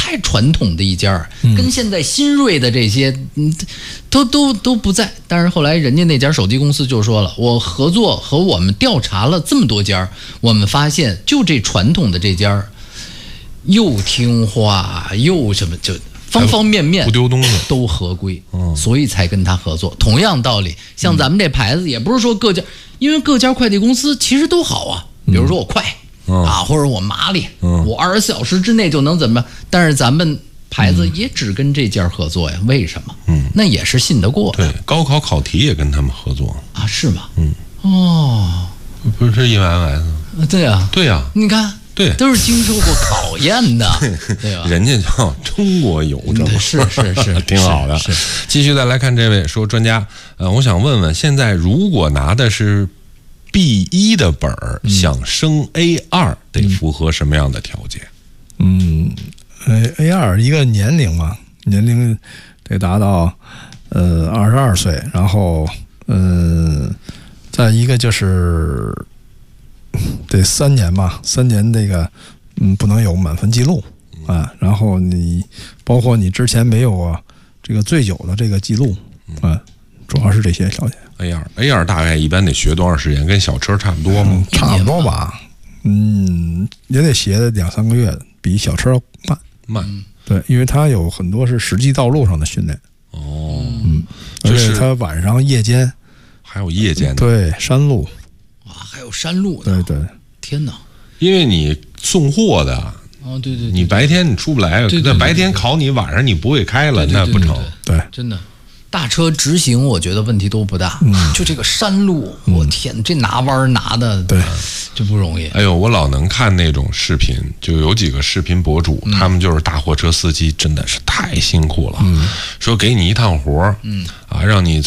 太传统的一家，跟现在新锐的这些，都不在。但是后来人家那家手机公司就说了，我合作和我们调查了这么多家，我们发现就这传统的这家，又听话又什么就。方方面面不丢东西都合规，所以才跟他合作。同样道理，像咱们这牌子，也不是说各家，因为各家快递公司其实都好啊。比如说我快啊，或者我麻利，我24小时之内就能怎么样？但是咱们牌子也只跟这家合作呀？为什么？那也是信得过的。 对，高考考题也跟他们合作啊？是吗？哦， 不是EMS？ 对啊， 对啊， 你看。 对， 都是经受过考验的，对吧？ 人家叫中国邮政， 是挺好的。继续再来看这位说专家，我想问问，现在如果拿的是 B1 的本儿，想升 A2，得符合什么样的条件 ？A2 一个年龄嘛，年龄得达到22岁，然后再一个就是得3年嘛，3年这个不能有满分记录啊，然后你包括你之前没有这个醉酒的这个记录啊，主要是这些条件。 A2 大概一般得学多长时间？跟小车差不多吗？ 差不多吧，也得学2-3个月，比小车慢。对，因为它有很多是实际道路上的训练。而且它晚上夜间还有夜间的， 对，山路。 还有山路的， 对， 天哪！ 因为你送货的， 对， 你白天你出不来，那白天考你，晚上你不会开了，那不成。 对， 真的，大车直行，我觉得问题都不大。就这个山路，我天，这拿弯拿的， 对， 这不容易。 哎呦，我老能看那种视频，就有几个视频博主，他们就是大货车司机，真的是太辛苦了。说给你一趟活，让你